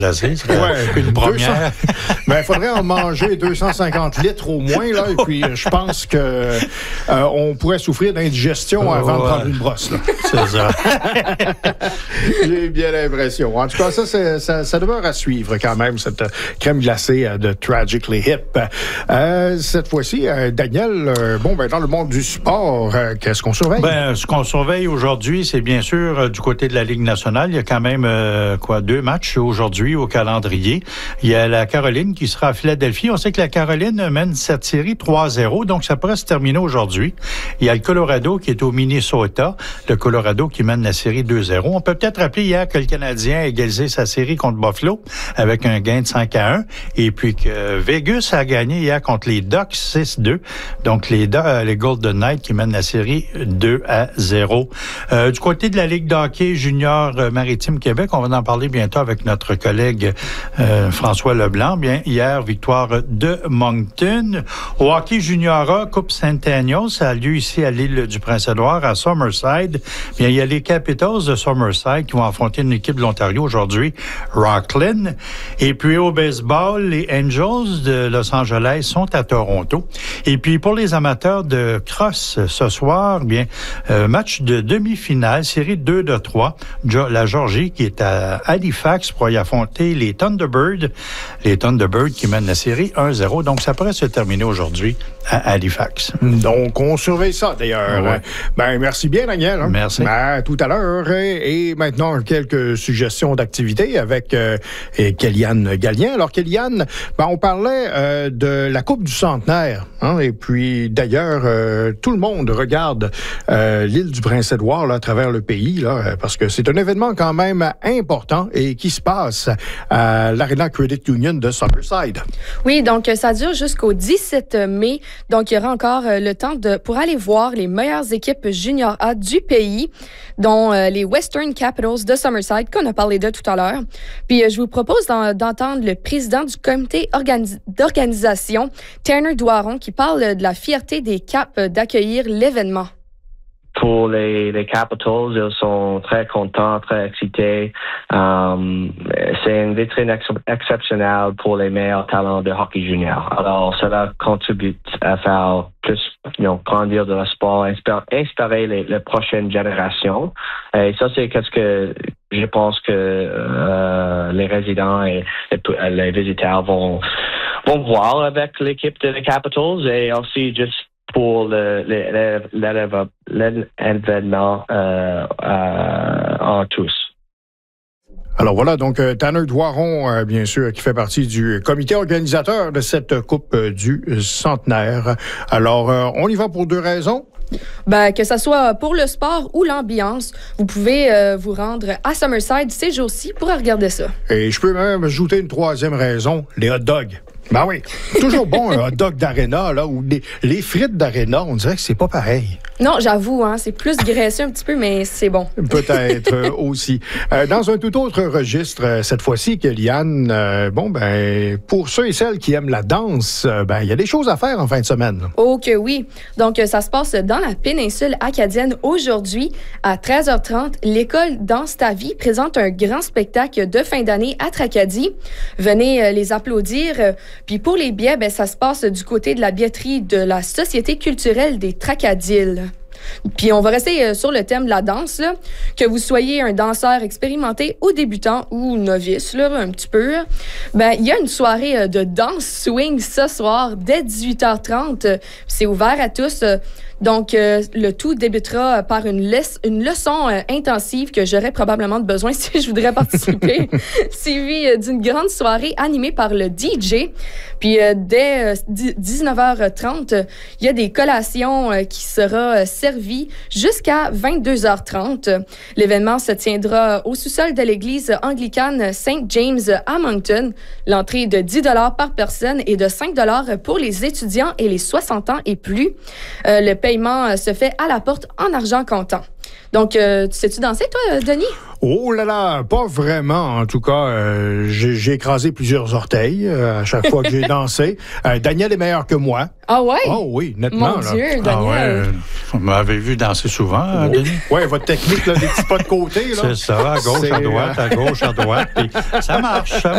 C'est une première. Mais il faudrait en manger 250 litres au moins, là, et puis je pense que on pourrait souffrir d'indigestion avant de prendre une brosse. Là. C'est ça. J'ai bien l'impression. En tout cas, ça demeure à suivre quand même, cette crème glacée de Tragically Hip. Cette fois-ci, Daniel, dans le monde du sport, qu'est-ce qu'on surveille? Ce qu'on surveille aujourd'hui, c'est bien sûr du côté de la Ligue nationale. Il y a quand même 2 matchs aujourd'hui au calendrier. Il y a la Caroline qui sera à Philadelphie. On sait que la Caroline mène cette série 3-0, donc ça pourrait se terminer aujourd'hui. Il y a le Colorado qui est au Minnesota. Le Colorado qui mène la série 2-0. On peut peut-être rappeler hier que le Canadien a égalisé sa série contre Buffalo avec un gain de 5-1. Et puis que Vegas a gagné hier contre les Ducks 6-2. Donc les Golden Knights qui mènent la série 2-0. Du côté de la Ligue de hockey junior Maritime Québec, on va en parler bientôt avec notre collègue François Leblanc. Bien, hier, victoire de Moncton. Au hockey junior Coupe Centennial, ça a lieu ici à l'île du Prince-Édouard, à Summerside. Bien, il y a les Capitals de Summerside qui vont affronter une équipe de l'Ontario aujourd'hui, Rockland. Et puis au baseball, les Angels de Los Angeles sont à Toronto. Et puis pour les amateurs de cross ce soir, bien, match de demi-finale, série 2 de 3. La Georgie qui est à Halifax pour y affronter les Thunderbirds. Les Thunderbirds qui mènent la série 1-0. Donc, ça pourrait se terminer aujourd'hui à Halifax. Donc, on surveille ça, d'ailleurs. Ouais. Merci bien, Daniel. Merci. Tout à l'heure. Et maintenant, quelques suggestions d'activités avec Kéliane Gallien. Alors, Kéliane, on parlait de la Coupe du Centenaire. Et puis, d'ailleurs, tout le monde regarde l'île du Prince-Édouard là, à travers le pays, là, parce que c'est un événement quand même important et qui se passe à l'Arena Credit Union de Summerside. Oui, donc ça dure jusqu'au 17 mai. Donc, il y aura encore le temps pour aller voir les meilleures équipes junior A du pays, dont les Western Capitals de Summerside, qu'on a parlé de tout à l'heure. Puis, je vous propose d'entendre le président du comité d'organisation, Tanner Doiron, qui parle de la fierté des Caps d'accueillir l'événement. Pour les Capitals, ils sont très contents, très excités. C'est une vitrine exceptionnelle pour les meilleurs talents de hockey junior. Alors, cela contribue à faire plus, grandir de le sport, inspirer les prochaines générations. Et ça, c'est qu'est-ce que je pense que les résidents et les visiteurs vont voir avec l'équipe des Capitals et aussi juste pour l'événement en tous. Alors voilà, donc Tanner Doiron, bien sûr, qui fait partie du comité organisateur de cette Coupe du Centenaire. Alors, on y va pour 2 raisons. Que ce soit pour le sport ou l'ambiance, vous pouvez vous rendre à Summerside ces jours-ci pour regarder ça. Et je peux même ajouter une 3e raison, les hot dogs. Ben oui, toujours bon un hot dog d'Arena, là, ou les frites d'Arena, on dirait que c'est pas pareil. Non, j'avoue, c'est plus graisseux un petit peu, mais c'est bon. Peut-être aussi. Dans un tout autre registre, cette fois-ci, Kéliane, pour ceux et celles qui aiment la danse, il y a des choses à faire en fin de semaine. Oh que oui. Donc, ça se passe dans la péninsule acadienne aujourd'hui. À 13h30, l'école Danse ta vie présente un grand spectacle de fin d'année à Tracadie. Venez les applaudir. Puis pour les billets, ça se passe du côté de la billetterie de la Société culturelle des Tracadiles. Puis on va rester sur le thème de la danse, là. Que vous soyez un danseur expérimenté ou débutant ou novice, là, un petit peu. Il y a une soirée de danse swing ce soir dès 18h30. C'est ouvert à tous. Donc, le tout débutera par une leçon intensive que j'aurais probablement besoin si je voudrais participer, suivie d'une grande soirée animée par le DJ. Puis, dès 19h30, il y a des collations qui seront servies jusqu'à 22h30. L'événement se tiendra au sous-sol de l'église anglicane St. James à Moncton. L'entrée est de 10 $ par personne et de 5 $ pour les étudiants et les 60 ans et plus. Le paiement se fait à la porte en argent comptant. Donc, sais-tu danser, toi, Denis? Oh là là, pas vraiment. En tout cas, j'ai écrasé plusieurs orteils à chaque fois que j'ai dansé. Daniel est meilleur que moi. Ah ouais? Oh oui, nettement. Mon Dieu, Daniel. Vous m'avez vu danser souvent, Denis? Oui, votre technique, là, des petits pas de côté. Là. C'est ça, à gauche, à droite, à gauche, à droite. Ça marche.